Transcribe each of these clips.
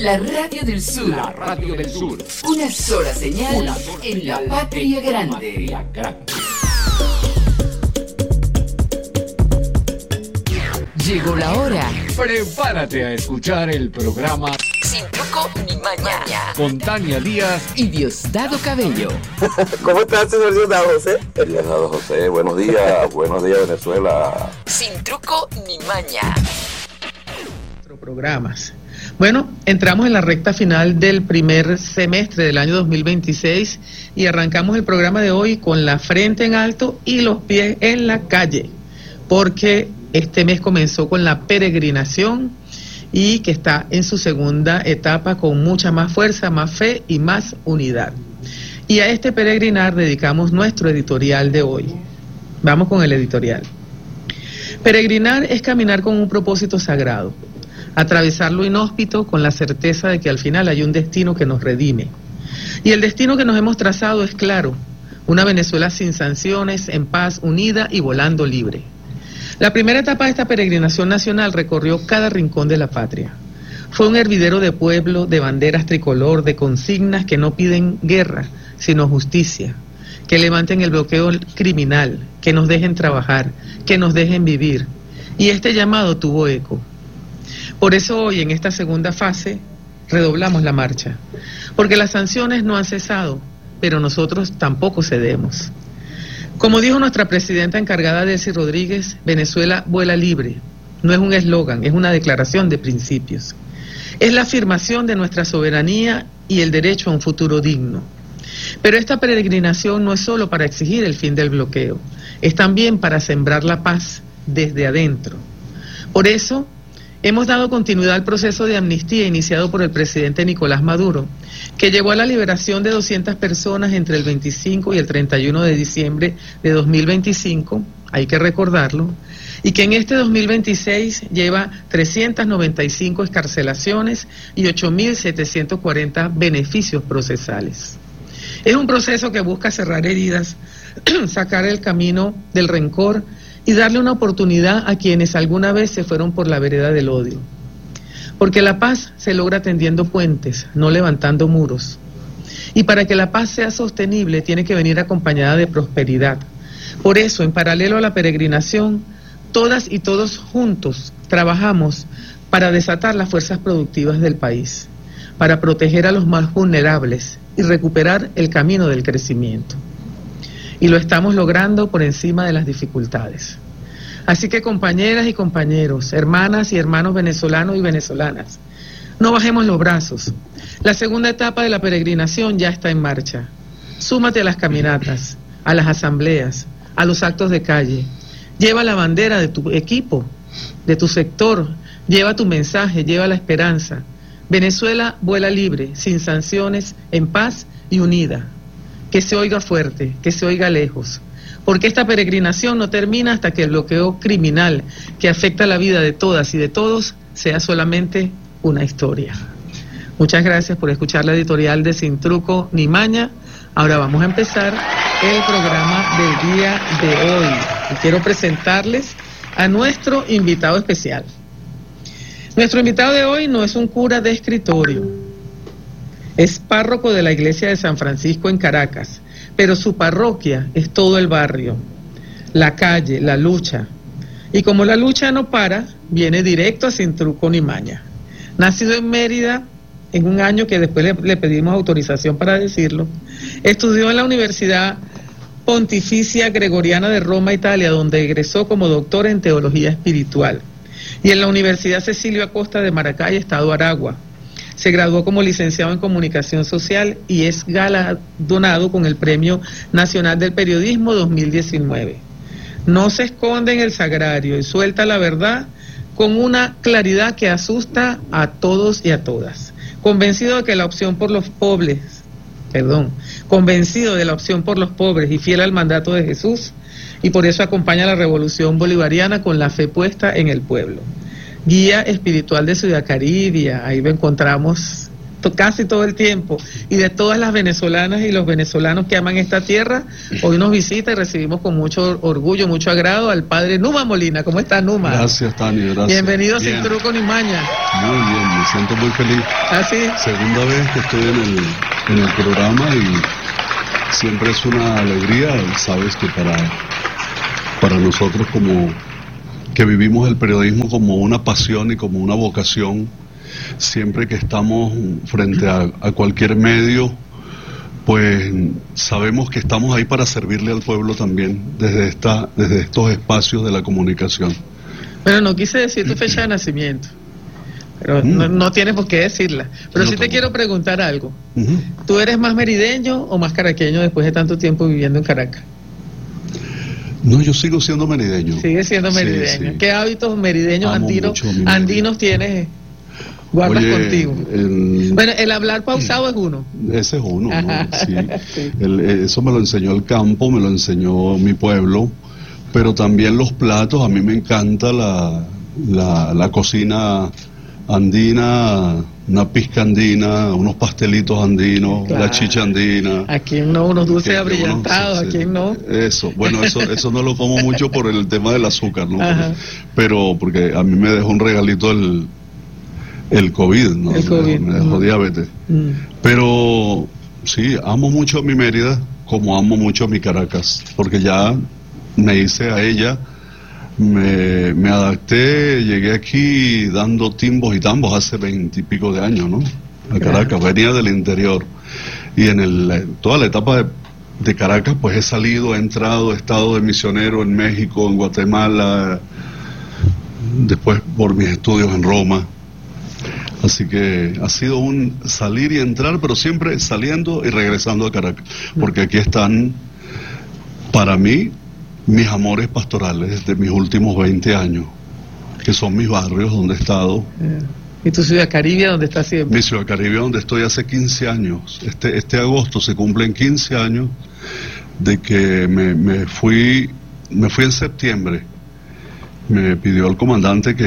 La Radio del Sur. La Radio del Sur. Una sola señal en la patria grande. Llegó la hora. Prepárate a escuchar el programa Sin Truco ni Maña. con Tania Díaz Y Diosdado Cabello. ¿Cómo estás, señor Diosdado José? Diosdado José, buenos días Venezuela. Sin Truco ni Maña. Programas. Bueno, entramos en la recta final del primer semestre del año 2026 y arrancamos el programa de hoy con la frente en alto y los pies en la calle, porque este mes comenzó con la peregrinación y que está en su segunda etapa con mucha más fuerza, más fe y más unidad. Y a este peregrinar dedicamos nuestro editorial de hoy. Vamos con el editorial. Peregrinar es caminar con un propósito sagrado, atravesar lo inhóspito con la certeza de que al final hay un destino que nos redime. Y el destino que nos hemos trazado es claro: una Venezuela sin sanciones, en paz, unida y volando libre. La primera etapa de esta peregrinación nacional recorrió cada rincón de la patria. Fue un hervidero de pueblo, de banderas tricolor, de consignas que no piden guerra, sino justicia, que levanten el bloqueo criminal, que nos dejen trabajar, que nos dejen vivir. Y este llamado tuvo eco. Por eso hoy, en esta segunda fase, redoblamos la marcha, porque las sanciones no han cesado, pero nosotros tampoco cedemos. Como dijo nuestra presidenta encargada, Delcy Rodríguez, Venezuela vuela libre. No es un eslogan, es una declaración de principios. Es la afirmación de nuestra soberanía y el derecho a un futuro digno. Pero esta peregrinación no es solo para exigir el fin del bloqueo, es también para sembrar la paz desde adentro. Por eso, hemos dado continuidad al proceso de amnistía iniciado por el presidente Nicolás Maduro, que llevó a la liberación de 200 personas entre el 25 y el 31 de diciembre de 2025, hay que recordarlo, y que en este 2026 lleva 395 excarcelaciones y 8.740 beneficios procesales. Es un proceso que busca cerrar heridas, sacar el camino del rencor y darle una oportunidad a quienes alguna vez se fueron por la vereda del odio. Porque la paz se logra tendiendo puentes, no levantando muros. Y para que la paz sea sostenible, tiene que venir acompañada de prosperidad. Por eso, en paralelo a la peregrinación, todas y todos juntos trabajamos para desatar las fuerzas productivas del país, para proteger a los más vulnerables y recuperar el camino del crecimiento. Y lo estamos logrando por encima de las dificultades. Así que, compañeras y compañeros, hermanas y hermanos venezolanos y venezolanas, no bajemos los brazos. La segunda etapa de la peregrinación ya está en marcha. Súmate a las caminatas, a las asambleas, a los actos de calle. Lleva la bandera de tu equipo, de tu sector, lleva tu mensaje, lleva la esperanza. Venezuela vuela libre, sin sanciones, en paz y unida. Que se oiga fuerte, que se oiga lejos, porque esta peregrinación no termina hasta que el bloqueo criminal que afecta la vida de todas y de todos sea solamente una historia. Muchas gracias por escuchar la editorial de Sin Truco ni Maña. Ahora vamos a empezar el programa del día de hoy. Y quiero presentarles a nuestro invitado especial. Nuestro invitado de hoy no es un cura de escritorio. Es párroco de la iglesia de San Francisco en Caracas, pero su parroquia es todo el barrio, la calle, la lucha. Y como la lucha no para, viene directo a Sin Truco ni Maña. Nacido en Mérida, en un año que después le pedimos autorización para decirlo, estudió en la Universidad Pontificia Gregoriana de Roma, Italia, donde egresó como doctor en Teología Espiritual. Y en la Universidad Cecilio Acosta de Maracay, Estado Aragua. Se graduó como licenciado en Comunicación Social y es galardonado con el Premio Nacional del Periodismo 2019. No se esconde en el sagrario y suelta la verdad con una claridad que asusta a todos y a todas. Convencido de la opción por los pobres y fiel al mandato de Jesús, y por eso acompaña la revolución bolivariana con la fe puesta en el pueblo. Guía espiritual de Ciudad Caribia, ahí lo encontramos casi todo el tiempo, y de todas las venezolanas y los venezolanos que aman esta tierra, hoy nos visita y recibimos con mucho orgullo, mucho agrado al padre Numa Molina. ¿Cómo está, Numa? Gracias, Tania, gracias. Bienvenido sin truco ni maña. Muy bien, me siento muy feliz. ¿Ah, sí? Segunda vez que estoy en el programa y siempre es una alegría. Sabes que para nosotros como que vivimos el periodismo como una pasión y como una vocación, siempre que estamos frente a cualquier medio, pues sabemos que estamos ahí para servirle al pueblo también desde estos espacios de la comunicación. Bueno, no quise decir tu fecha de nacimiento, pero no tienes por qué decirla. Pero sí te quiero preguntar algo. ¿Tú eres más merideño o más caraqueño después de tanto tiempo viviendo en Caracas? No, yo sigo siendo merideño. Sigue siendo merideño. Sí. ¿Qué hábitos merideños andinos tienes? Guardas contigo. Bueno, el hablar pausado es uno. Ese es uno, ¿no? Sí. Sí. Eso me lo enseñó el campo, me lo enseñó mi pueblo, pero también los platos. A mí me encanta la cocina andina, una pizca andina, unos pastelitos andinos, claro. La chicha andina. ¿A quién no? Unos dulces abrillantados, ¿a quién no? Eso, bueno, eso no lo como mucho por el tema del azúcar, ¿no? Pero porque a mí me dejó un regalito el COVID, ¿no? El COVID. Me dejó diabetes. Pero sí, amo mucho a mi Mérida, como amo mucho a mi Caracas, porque ya me hice a ella. Me adapté, llegué aquí dando timbos y tambos hace 20 y pico de años, ¿no? A Caracas, venía del interior. Y toda la etapa de Caracas, pues he salido, he entrado, he estado de misionero en México, en Guatemala, después por mis estudios en Roma. Así que ha sido un salir y entrar, pero siempre saliendo y regresando a Caracas. Porque aquí están, para mí, mis amores pastorales de mis últimos 20 años, que son mis barrios donde he estado. ¿Y tu ciudad Caribe donde estás siempre? Mi ciudad Caribe donde estoy hace 15 años. Este agosto se cumplen 15 años de que me fui en septiembre. Me pidió el comandante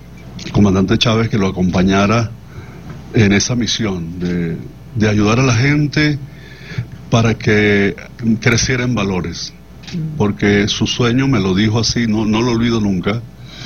Chávez que lo acompañara en esa misión de ayudar a la gente para que creciera en valores. Porque su sueño, me lo dijo así, no lo olvido nunca.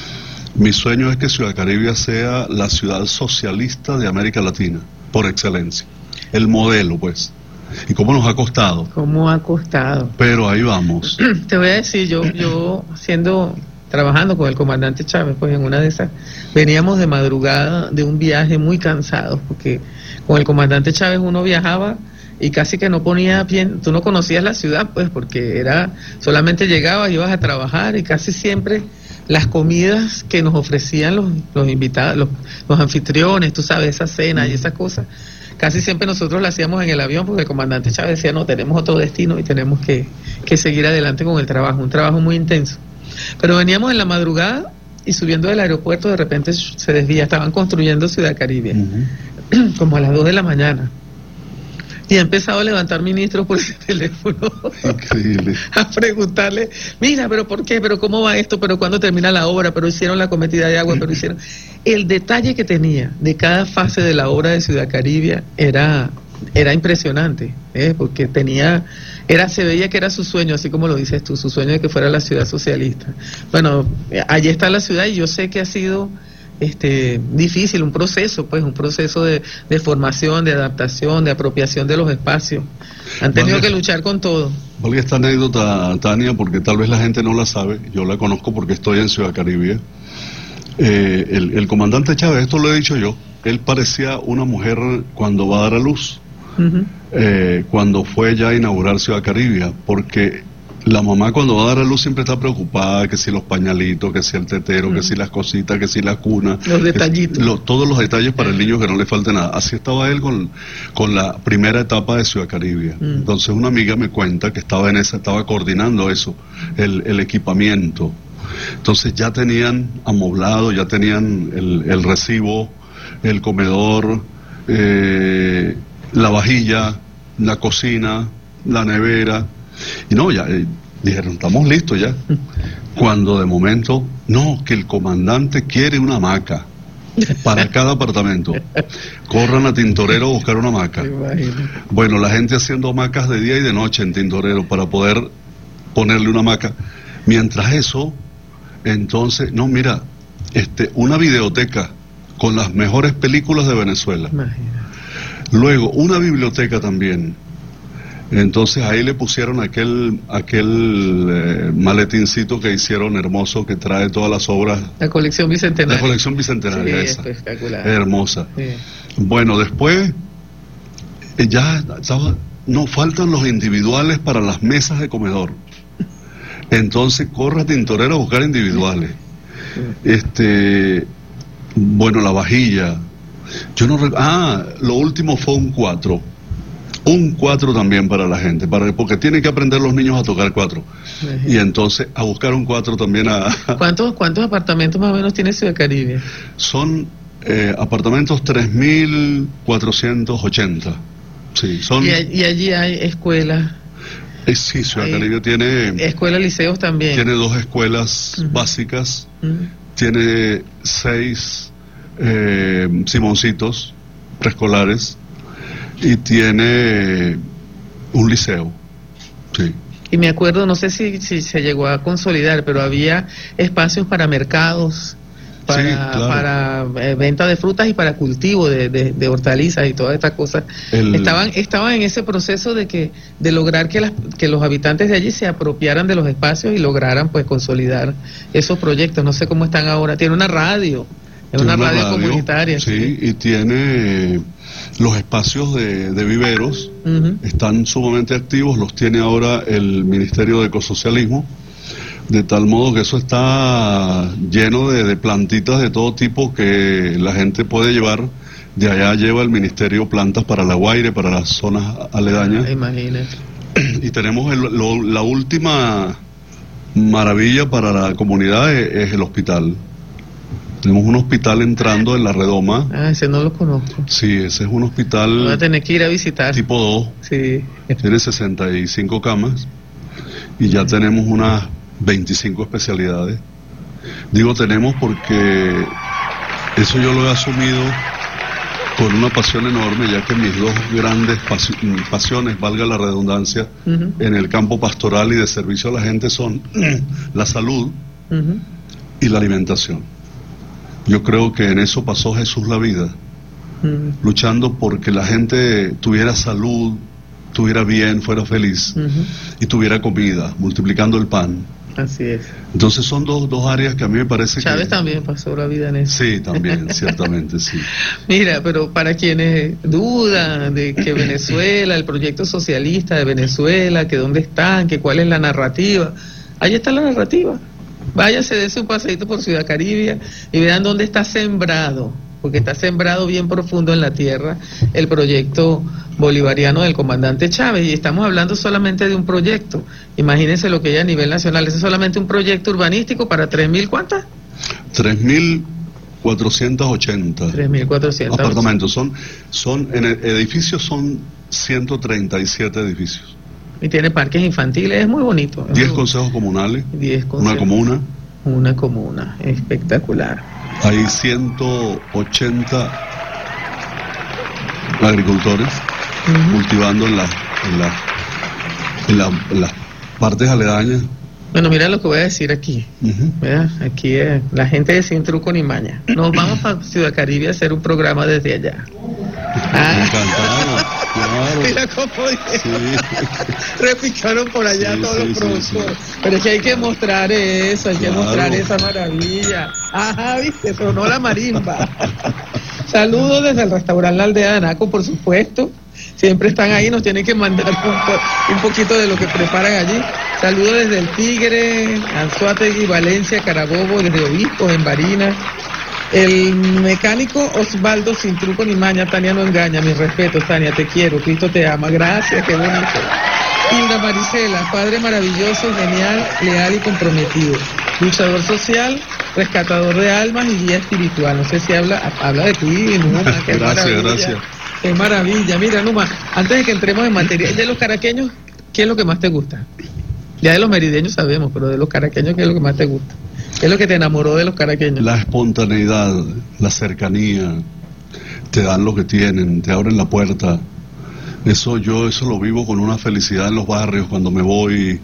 Mi sueño es que Ciudad Caribe sea la ciudad socialista de América Latina, por excelencia. El modelo, pues. ¿Y cómo nos ha costado? ¿Cómo ha costado? Pero ahí vamos. Te voy a decir, yo trabajando con el comandante Chávez, pues en una de esas, veníamos de madrugada de un viaje muy cansados, porque con el comandante Chávez uno viajaba y casi que no ponía bien, tú no conocías la ciudad, pues, porque solamente llegabas, ibas a trabajar, y casi siempre las comidas que nos ofrecían los invitados, los anfitriones, tú sabes, esa cena y esas cosas, casi siempre nosotros las hacíamos en el avión, porque el comandante Chávez decía, no, tenemos otro destino y tenemos que seguir adelante con el trabajo, un trabajo muy intenso. Pero veníamos en la madrugada y subiendo del aeropuerto, de repente se desvía, estaban construyendo Ciudad Caribe, como a las 2 de la mañana. Y he empezado a levantar ministros por ese teléfono. Increíble. A preguntarle, mira, pero ¿por qué? ¿Pero cómo va esto? ¿Pero cuándo termina la obra? ¿Pero hicieron la cometida de agua? ¿Pero hicieron...? El detalle que tenía de cada fase de la obra de Ciudad Caribe era impresionante, porque se veía que era su sueño, así como lo dices tú, su sueño de que fuera la ciudad socialista. Bueno, allí está la ciudad y yo sé que ha sido difícil, un proceso de formación, de adaptación, de apropiación de los espacios. Han tenido que luchar con todo. Valga esta anécdota, Tania, porque tal vez la gente no la sabe, yo la conozco porque estoy en Ciudad Caribe. El comandante Chávez, esto lo he dicho yo, él parecía una mujer cuando va a dar a luz, cuando fue ya a inaugurar Ciudad Caribe, porque la mamá cuando va a dar a luz siempre está preocupada, que si los pañalitos, que si el tetero, que si las cositas, que si la cuna. Los detallitos. Todos los detalles para el niño, que no le falte nada. Así estaba él con la primera etapa de Ciudad Caribe. Entonces una amiga me cuenta que estaba coordinando eso, el equipamiento. Entonces ya tenían amoblado, ya tenían el recibo, el comedor, la vajilla, la cocina, la nevera. Y no, ya dijeron, estamos listos ya. Cuando de momento, no, que el comandante quiere una hamaca. para cada apartamento. Corran a Tintorero a buscar una hamaca. Bueno, la gente haciendo hamacas de día y de noche en Tintorero para poder ponerle una hamaca. Mientras eso, entonces, no, mira, una videoteca con las mejores películas de Venezuela. Imagínate. Luego, una biblioteca también. Entonces ahí le pusieron aquel maletincito que hicieron hermoso, que trae todas las obras. La colección bicentenaria. La colección bicentenaria, sí, esa. Espectacular. Hermosa. Sí. Bueno, después ya estaba, no, faltan los individuales para las mesas de comedor. Entonces corre a Tintorero a buscar individuales. Bueno, la vajilla. Yo no lo último fue un 4. Un 4 también para la gente, porque tienen que aprender los niños a tocar 4. Y entonces a buscar un 4 también a... ¿Cuántos apartamentos más o menos tiene Ciudad Caribe? Son apartamentos 3.480. Sí, son... Y allí hay escuelas. Sí, Ciudad Caribe tiene... Escuelas, liceos también. Tiene 2 escuelas básicas, tiene 6 Simoncitos preescolares y tiene un liceo. Sí. Y me acuerdo, no sé si se llegó a consolidar, pero había espacios para mercados, para venta de frutas y para cultivo de hortalizas y todas estas cosas. Estaban en ese proceso de lograr que los habitantes de allí se apropiaran de los espacios y lograran pues consolidar esos proyectos. No sé cómo están ahora. Tiene una radio, es una radio comunitaria. Sí, y tiene los espacios de viveros, están sumamente activos, los tiene ahora el Ministerio de Ecosocialismo, de tal modo que eso está lleno de plantitas de todo tipo que la gente puede llevar. De allá lleva el Ministerio plantas para La Guaire, para las zonas aledañas. Imagínate. Y tenemos la última maravilla para la comunidad es el hospital. Tenemos un hospital entrando en la Redoma. Ese no lo conozco. Sí, ese es un hospital... Voy a tener que ir a visitar. Tipo 2. Sí. Tiene 65 camas y ya tenemos unas 25 especialidades. Digo tenemos porque eso yo lo he asumido con una pasión enorme, ya que mis 2 grandes pasiones, valga la redundancia, en el campo pastoral y de servicio a la gente son la salud y la alimentación. Yo creo que en eso pasó Jesús la vida, luchando porque la gente tuviera salud, estuviera bien, fuera feliz y tuviera comida, multiplicando el pan. Así es. Entonces son dos áreas que a mí me parece Chávez también pasó la vida en eso. Sí, también, ciertamente, sí. Mira, pero para quienes dudan de que Venezuela, el proyecto socialista de Venezuela, que dónde están, que cuál es la narrativa, ahí está la narrativa. Váyase, dése un paseíto por Ciudad Caribe y vean dónde está sembrado, porque está sembrado bien profundo en la tierra el proyecto bolivariano del comandante Chávez, y estamos hablando solamente de un proyecto. Imagínense lo que hay a nivel nacional. Ese es solamente un proyecto urbanístico para 3.000, ¿cuántas? 3.480 3.400 apartamentos. Son en el edificio son 137 edificios. Y tiene parques infantiles, es muy bonito. 10 consejos comunales, 10 consejos. Una comuna. Una comuna, espectacular. Hay 180 agricultores cultivando en las partes aledañas. Bueno, mira lo que voy a decir aquí. ¿Verdad? Aquí la gente de Sin Truco ni Maña. Nos vamos a Ciudad Caribe a hacer un programa desde allá. Encantado, claro. Mira cómo repicaron por allá todos los productores. Pero es que hay que mostrar eso, hay que mostrar esa maravilla. Ajá, viste, sonó la marimba. Saludos desde el restaurante La Aldea de Anaco, por supuesto. Siempre están ahí, nos tienen que mandar un poquito de lo que preparan allí. Saludos desde El Tigre, Anzoátegui, Valencia, Carabobo, desde Obispo, en Barinas. El mecánico Osvaldo Sin Truco ni Maña. Tania no engaña, mis respetos, Tania, te quiero, Cristo te ama, gracias, qué bonito. Hilda Maricela, padre maravilloso, genial, leal y comprometido, luchador social, rescatador de almas y guía espiritual. No sé si habla de ti, Numa, qué maravilla. Gracias. Qué maravilla. Mira, Numa, antes de que entremos en materia, de los caraqueños, ¿qué es lo que más te gusta? Ya de los merideños sabemos, pero de los caraqueños, ¿qué es lo que más te gusta? ¿Qué es lo que te enamoró de los caraqueños? La espontaneidad, la cercanía, te dan lo que tienen, te abren la puerta. Eso lo vivo con una felicidad en los barrios cuando me voy.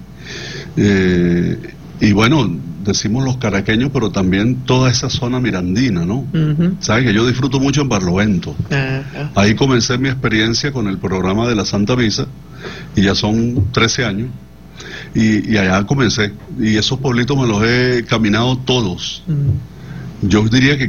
Y bueno, decimos los caraqueños, pero también toda esa zona mirandina, ¿no? Sabes que yo disfruto mucho en Barlovento. Ahí comencé mi experiencia con el programa de la Santa Misa, y ya son 13 años. Y allá comencé, y esos pueblitos me los he caminado todos. Yo diría que